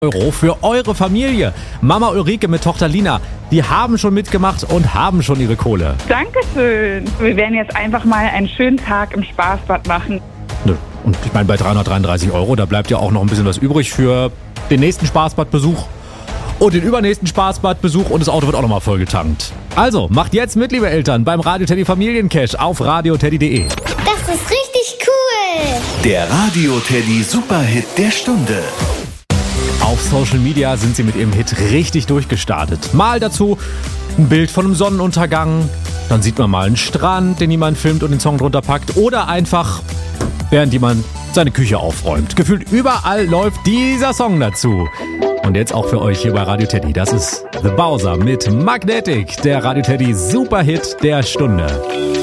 Euro für eure Familie. Mama Ulrike mit Tochter Lina, die haben schon mitgemacht und haben schon ihre Kohle. Dankeschön. Wir werden jetzt einfach mal einen schönen Tag im Spaßbad machen. Nö. Und ich meine, bei 333 Euro, da bleibt ja auch noch ein bisschen was übrig für den nächsten Spaßbadbesuch und den übernächsten Spaßbadbesuch und das Auto wird auch nochmal vollgetankt. Also, macht jetzt mit, liebe Eltern, beim Radio Teddy Familiencash auf radioteddy.de. Das ist richtig cool. Der Radio Teddy Superhit der Stunde. Auf Social Media sind sie mit ihrem Hit richtig durchgestartet. Mal dazu ein Bild von einem Sonnenuntergang, dann sieht man mal einen Strand, den jemand filmt und den Song drunter packt oder einfach, während jemand seine Küche aufräumt. Gefühlt überall läuft dieser Song dazu. Und jetzt auch für euch hier bei Radio Teddy. Das ist The Bowser mit Magnetic, der Radio Teddy Superhit der Stunde.